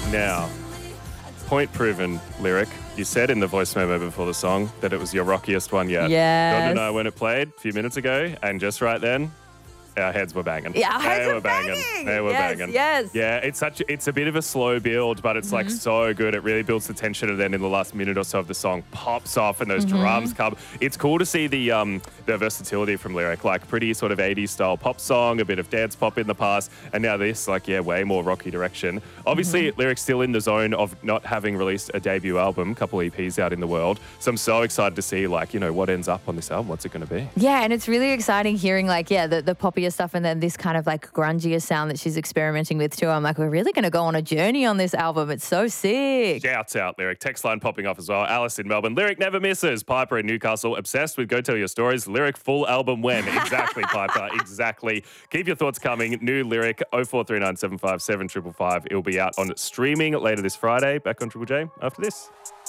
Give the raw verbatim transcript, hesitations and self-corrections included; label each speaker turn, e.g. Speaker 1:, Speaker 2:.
Speaker 1: Now, point proven lyric. You said in the voice memo before the song that it was your rockiest one yet.
Speaker 2: Yes.
Speaker 1: Jordan and I, when it played a few minutes ago, and just right then, our heads were banging.
Speaker 2: Yeah, our heads
Speaker 1: they
Speaker 2: were banging.
Speaker 1: They were
Speaker 2: Yes,
Speaker 1: banging.
Speaker 2: yes.
Speaker 1: Yeah, it's such. It's a bit of a slow build, but it's
Speaker 2: Mm-hmm.
Speaker 1: like so good. It really builds the tension, and then in the last minute or so of the song, pops off, and those
Speaker 2: Mm-hmm.
Speaker 1: drums come. It's cool to see the um the versatility from lyric, like pretty sort of eighties style pop song, a bit of dance pop in the past, and now this, like yeah, way more rocky direction. Obviously,
Speaker 2: Mm-hmm.
Speaker 1: lyric's still in the zone of not having released a debut album, couple E Ps out in the world. So I'm so excited to see like you know what ends up on this album. What's it going to be?
Speaker 2: Yeah, and it's really exciting hearing like, yeah, the, the poppier stuff and then this kind of like grungier sound that she's experimenting with too. I'm like, we're really going to go on a journey on this album. It's so sick.
Speaker 1: Shouts out, Lyric. Text line popping off as well. Alice in Melbourne. Lyric never misses. Piper in Newcastle. Obsessed with Go Tell Your Stories. Lyric full album when? Exactly, Piper. Exactly. Keep your thoughts coming. New Lyric oh four three nine seven five seven five five five. It'll be out on streaming later this Friday. Back on Triple J after this.